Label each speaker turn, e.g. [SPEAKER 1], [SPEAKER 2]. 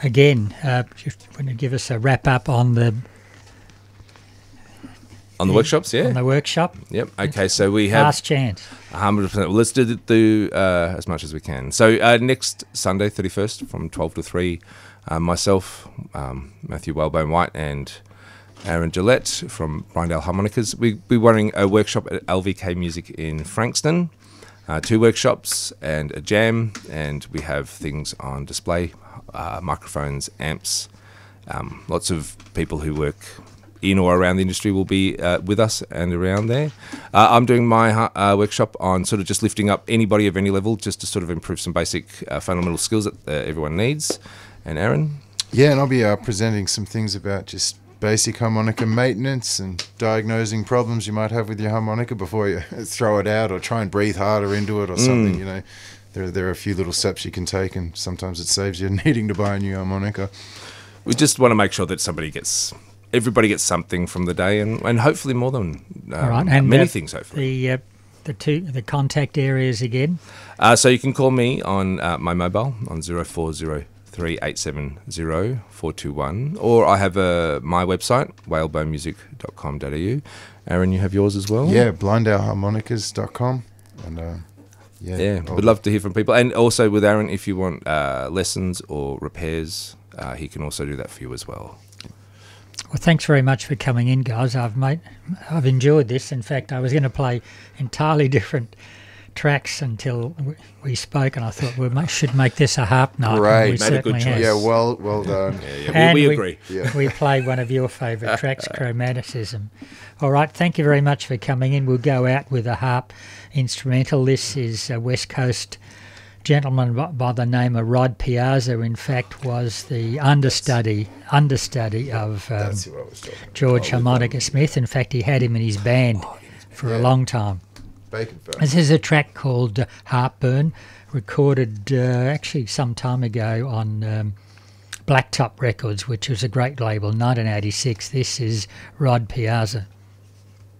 [SPEAKER 1] again, just want to give us a wrap up on the
[SPEAKER 2] workshops, yeah?
[SPEAKER 1] On the workshop.
[SPEAKER 2] Yep. Okay, so we have...
[SPEAKER 1] Last chance.
[SPEAKER 2] 100%. Well, let's do as much as we can. So next Sunday, 31st, from 12 to 3, myself, Matthew Whalebone-White, and Aaron Gillette from Bryndale Harmonicas. We'll be running a workshop at LVK Music in Frankston, 2 workshops and a jam, and we have things on display, microphones, amps, lots of people who work in or around the industry will be with us and around there. I'm doing my workshop on sort of just lifting up anybody of any level, just to sort of improve some basic fundamental skills that everyone needs. And Aaron?
[SPEAKER 3] Yeah, and I'll be presenting some things about just basic harmonica maintenance and diagnosing problems you might have with your harmonica before you throw it out or try and breathe harder into it or something, you know. There are a few little steps you can take, and sometimes it saves you needing to buy a new harmonica.
[SPEAKER 2] We just want to make sure that everybody gets something from the day, and hopefully more than
[SPEAKER 1] and
[SPEAKER 2] many things, hopefully.
[SPEAKER 1] The contact areas again?
[SPEAKER 2] So you can call me on my mobile on 0403-870-421, or I have my website, whalebonemusic.com.au. Aaron, you have yours as well?
[SPEAKER 3] Yeah, blindaleharmonicas.com. And
[SPEAKER 2] we'd love to hear from people. And also with Aaron, if you want lessons or repairs, he can also do that for you as well.
[SPEAKER 1] Well, thanks very much for coming in, guys. I've enjoyed this. In fact, I was going to play entirely different tracks until we spoke, and I thought we should make this a harp night.
[SPEAKER 3] Great,
[SPEAKER 2] made a good choice.
[SPEAKER 3] Yeah, well done.
[SPEAKER 2] We agree.
[SPEAKER 1] We played one of your favourite tracks, Chromaticism. All right, thank you very much for coming in. We'll go out with a harp instrumental. This is a West Coast gentleman by the name of Rod Piazza. In fact, was the understudy of George Harmonica Smith. In fact, he had him in his band for a long time. This is a track called Heartburn, recorded actually some time ago on Blacktop Records, which was a great label, 1986. This is Rod Piazza.